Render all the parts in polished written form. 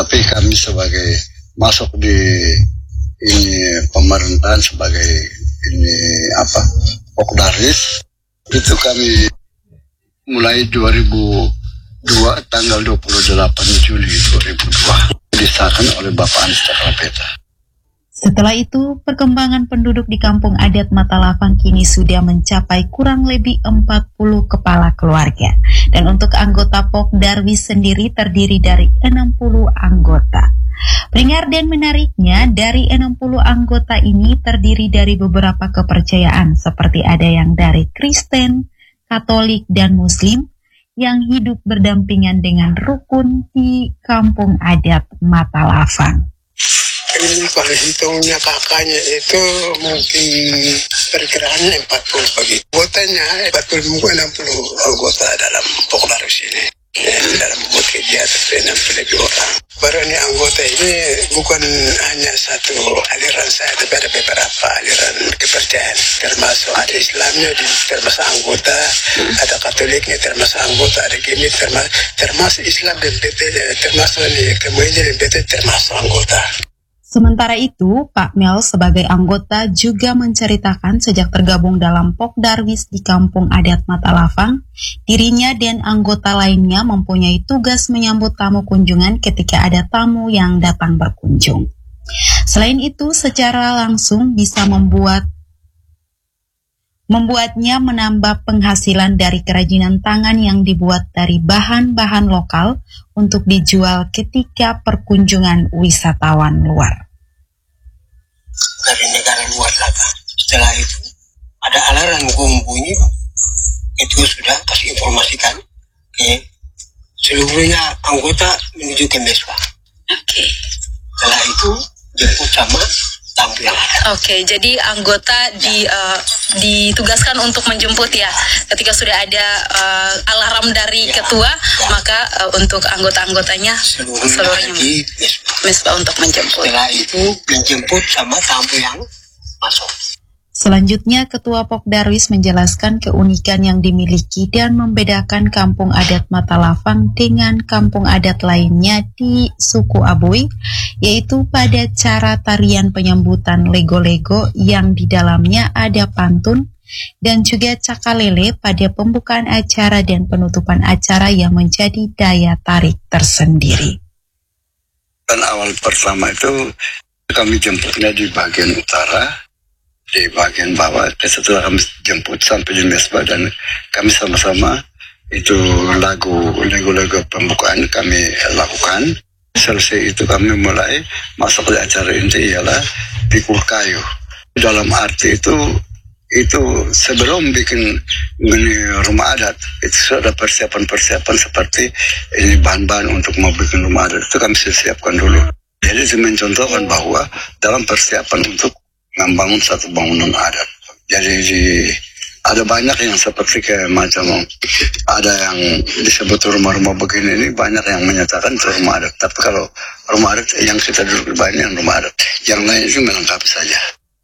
Tapi kami sebagai masuk di ini pemerintahan sebagai ini Pokdaris, itu kami mulai 2002 tanggal 28 Juli 2002 disahkan oleh Bapak Anies Cakrapeta. Setelah itu, perkembangan penduduk di kampung adat Matalaffang kini sudah mencapai kurang lebih 40 kepala keluarga. Dan untuk anggota Pokdarwis sendiri terdiri dari 60 anggota. Peringat dan menariknya, dari 60 anggota ini terdiri dari beberapa kepercayaan seperti ada yang dari Kristen, Katolik, dan Muslim yang hidup berdampingan dengan rukun di kampung adat Matalaffang. Ini kalau hitungnya kakaknya itu mungkin perkiraannya 40 bagi anggotanya 60 anggota dalam Pokdaris ini. Dalam buat kegiatan 60 lebih orang. Baru ini anggota ini bukan hanya satu aliran saya, tapi ada beberapa aliran kepercayaan. Termasuk ada Islamnya, termasuk anggota, ada Katoliknya, termasuk anggota, ada Gini, termasuk Islam dan BT, termasuk ini kemudian dan BT, termasuk anggota. Sementara itu, Pak Mel sebagai anggota juga menceritakan sejak tergabung dalam Pokdarwis di kampung adat Matalaffang, dirinya dan anggota lainnya mempunyai tugas menyambut tamu kunjungan ketika ada tamu yang datang berkunjung. Selain itu, secara langsung bisa membuatnya menambah penghasilan dari kerajinan tangan yang dibuat dari bahan-bahan lokal untuk dijual ketika perkunjungan wisatawan luar. Dari negara luar lagi. Setelah itu ada alarm bunyi, itu sudah kasih informasikan ke seluruhnya anggota menuju ke Mesbah. Oke. Setelah itu jemput sama tamu yang ada. Oke, jadi anggota ditugaskan untuk menjemput ya. Ketika sudah ada alarm dari ketua, maka untuk anggota-anggotanya seluruhnya di Mesbah untuk menjemput. Setelah itu menjemput sama tamu yang masuk. Selanjutnya, Ketua Pokdarwis menjelaskan keunikan yang dimiliki dan membedakan kampung adat Matalaffang dengan kampung adat lainnya di suku Abui, yaitu pada cara tarian penyambutan lego-lego yang di dalamnya ada pantun dan juga cakalele pada pembukaan acara dan penutupan acara yang menjadi daya tarik tersendiri. Dan awal pertama itu kami jemputnya di bagian utara, di bagian bawah. Setelah kami jemput sampai di Mesbah dan kami sama-sama itu lagu-lagu pembukaan kami lakukan. Selesai itu kami mulai masuk ke acara inti ialah pikul kayu. Dalam arti itu sebelum bikin ini rumah adat itu sudah persiapan seperti ini bahan-bahan untuk mau bikin rumah adat itu kami siapkan dulu. Jadi itu mencontohkan bahwa dalam persiapan untuk membangun satu bangunan adat. Jadi ada banyak yang seperti kayak macam ada yang disebut rumah-rumah begini ini banyak yang menyatakan itu rumah adat. Tapi kalau rumah adat yang kita duduk banyak yang rumah adat, yang lain itu melengkapi saja.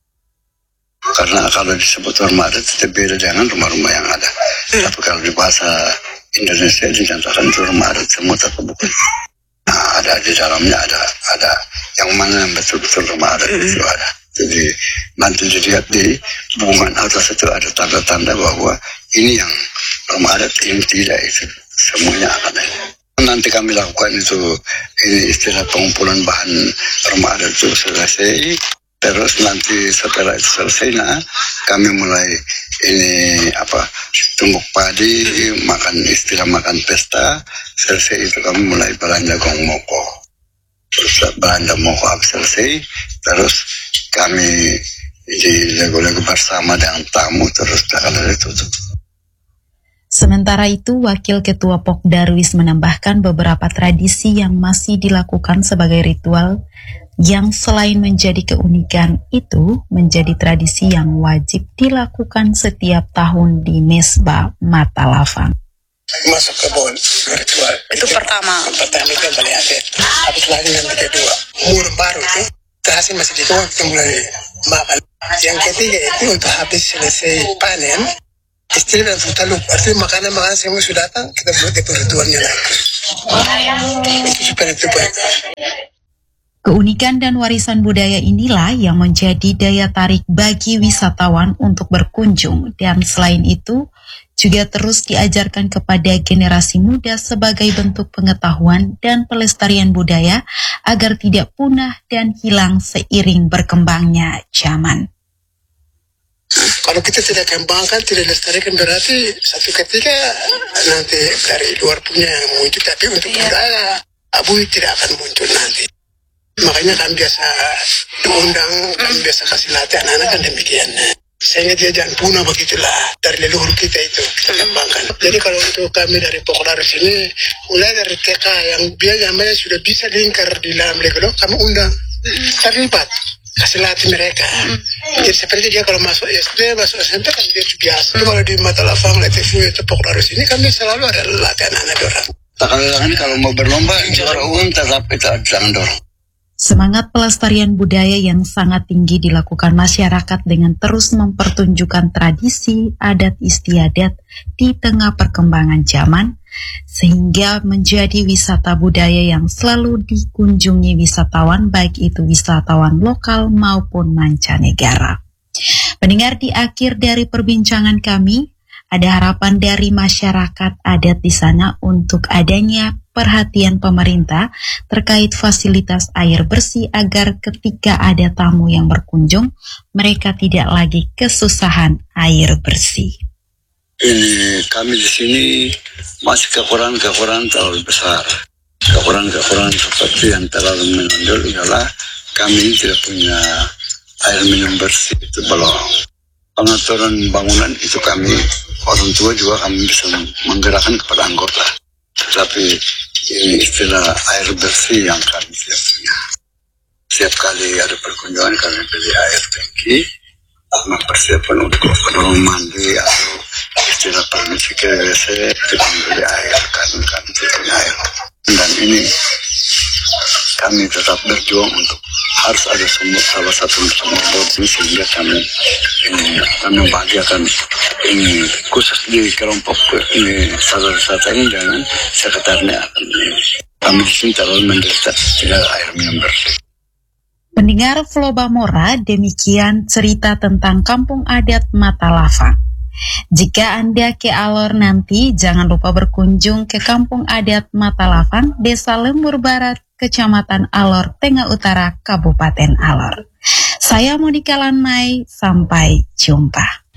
Karena kalau disebut rumah adat itu beda dengan rumah-rumah yang ada. Tapi kalau di bahasa Indonesia dinyatakan itu rumah adat semua tapi bukan. Nah, ada di dalamnya ada yang mana yang betul-betul rumah adat itu ada. Jadi nanti dilihat di hubungan atas itu ada tanda-tanda bahwa ini yang rumah adat, ini tidak, itu semuanya ada. Nanti kami lakukan itu ini istilah pengumpulan bahan rumah adat itu selesai. Terus nanti setelah itu selesai, kami mulai ini tungguk padi, makan pesta. Selesai itu kami mulai belanja gong moko. Terus belanja moko habis selesai, terus kami di lego-lego bersama dengan tamu terus kalau ditutup. Sementara itu, Wakil Ketua Pokdarwis menambahkan beberapa tradisi yang masih dilakukan sebagai ritual yang selain menjadi keunikan itu menjadi tradisi yang wajib dilakukan setiap tahun di Mesbah Matalaffang. Masuk kebun ritual. Itu pertama. Pertama itu yang paling aset. Habis lagi yang kedua, umur baru itu hasil masih dikeluar kita mulai makan. Yang ketiga itu untuk habis selesai panen, istri dan sudah lupa. Artinya makanan semua sudah datang, kita buat itu ritualnya lagi. Itu supaya itu baik. Keunikan dan warisan budaya inilah yang menjadi daya tarik bagi wisatawan untuk berkunjung, dan selain itu juga terus diajarkan kepada generasi muda sebagai bentuk pengetahuan dan pelestarian budaya agar tidak punah dan hilang seiring berkembangnya zaman. Kalau kita tidak kembangkan, tidak lestarikan, berarti satu ketika nanti dari luar punya yang muncul, tapi untuk budaya abu tidak akan muncul nanti. Makanya kami biasa diundang, kami biasa kasih latih anak-anak kan demikian. Sehingga dia jangan punah begitulah dari leluhur kita itu kita kembangkan. Jadi kalau untuk kami dari Poklaris ini, mulai dari TK yang biasanya sudah bisa lingkar di dalam legalo, kami undang terlibat, kasih latih mereka. Jadi seperti dia kalau masuk SD, masuk SMP kan dia biasa. Kalau di Matalafang, Letifu itu Poklaris ini kami selalu ada latih anak-anak orang. Kalau mau berlomba, juara umum tetap kita jangan dorong. Semangat pelestarian budaya yang sangat tinggi dilakukan masyarakat dengan terus mempertunjukkan tradisi, adat istiadat di tengah perkembangan zaman, sehingga menjadi wisata budaya yang selalu dikunjungi wisatawan, baik itu wisatawan lokal maupun mancanegara. Pendengar, di akhir dari perbincangan kami, ada harapan dari masyarakat adat di sana untuk adanya perhatian pemerintah terkait fasilitas air bersih agar ketika ada tamu yang berkunjung, mereka tidak lagi kesusahan air bersih. Ini kami di sini masih kekurangan terlalu besar. Kekurangan seperti yang terlalu menonjol ialah kami tidak punya air minum bersih, itu belum. Pengaturan bangunan itu kami orang tua juga kami bisa menggerakkan kepada anggota. Tetapi ini istilah air bersih yang kami tidak punya. Setiap kali ada perkunjungan kami beli air tangki, mempersiapkan untuk kedua mandi atau istilah permisi ke WC, kita beli air karena kami tidak punya air. Dan ini kami tetap berjuang untuk harus ada salah satu sumur bor sehingga kami membahagiakan ini khusus di kelompok ini saudara-saudara ini dengan sekitarnya kami di sini terlalu menderita tidak air minum bersih. Pendengar Floba Mora, demikian cerita tentang kampung adat Matalafang. Jika Anda ke Alor nanti, jangan lupa berkunjung ke kampung adat Matalafang, Desa Lembur Barat, Kecamatan Alor, Tengah Utara, Kabupaten Alor. Saya Monika Lanmai, sampai jumpa.